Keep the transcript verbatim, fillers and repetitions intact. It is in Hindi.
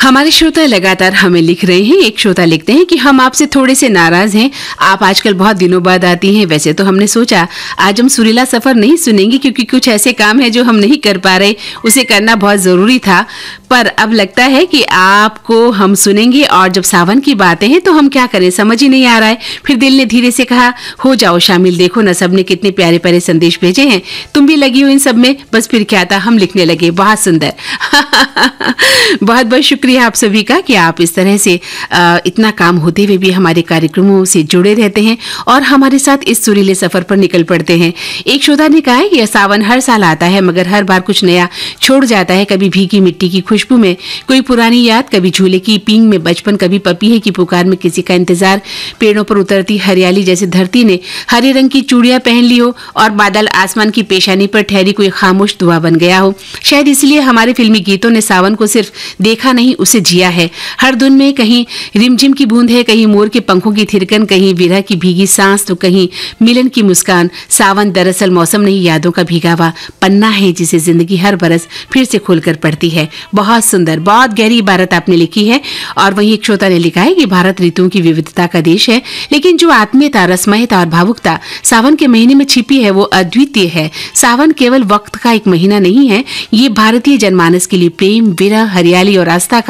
हमारे श्रोता लगातार हमें लिख रहे हैं। एक श्रोता लिखते हैं कि हम आपसे थोड़े से नाराज हैं। आप आजकल बहुत दिनों बाद आती हैं। वैसे तो हमने सोचा आज हम सुरीला सफर नहीं सुनेंगे क्योंकि कुछ ऐसे काम है जो हम नहीं कर पा रहे, उसे करना बहुत जरूरी था। पर अब लगता है कि आपको हम सुनेंगे। और जब सावन की बातें हैं तो हम क्या करें, समझ ही नहीं आ रहा है। फिर दिल ने धीरे से कहा हो जाओ शामिल, देखो न सबने कितने प्यारे प्यारे संदेश भेजे हैं, तुम भी लगी हो इन सब में। बस फिर क्या था, हम लिखने लगे। बहुत सुंदर। बहुत बहुत शुक्रिया आप सभी का कि आप इस तरह से आ, इतना काम होते हुए भी हमारे कार्यक्रमों से जुड़े रहते हैं और हमारे साथ इस सुरीले सफर पर निकल पड़ते हैं। एक श्रोता ने कहा है कि यह सावन हर साल आता है मगर हर बार कुछ नया छोड़ जाता है। कभी भीगी मिट्टी की खुशबू में कोई पुरानी याद, कभी झूले की पींग में बचपन, कभी पपीहे की पुकार में किसी का इंतजार, पेड़ों पर उतरती हरियाली जैसे धरती ने हरे रंग की चूड़ियां पहन ली हो और बादल आसमान की पेशानी पर ठहरी कोई खामोश दुआ बन गया हो। शायद इसलिए हमारे फिल्मी गीतों ने सावन को सिर्फ देखा नहीं, उसे जिया है। हर धुन में कहीं रिमझिम की बूंद है, कहीं मोर के पंखों की थिरकन, कहीं विरह की भीगी सांस, तो कहीं मिलन की मुस्कान। सावन दरअसल मौसम नहीं, यादों का भीगा हुआ पन्ना है जिसे जिंदगी हर बरस फिर से खोलकर पढ़ती है। बहुत सुंदर, बहुत गहरी इबारत आपने लिखी है। और वहीं एक श्रोता ने लिखा है कि भारत ऋतुओं की विविधता का देश है, लेकिन जो आत्मीयता, रसमयता और भावुकता सावन के महीने में छिपी है वो अद्वितीय है। सावन केवल वक्त का एक महीना नहीं है, ये भारतीय जनमानस के लिए प्रेम, विरह, हरियाली और आस्था का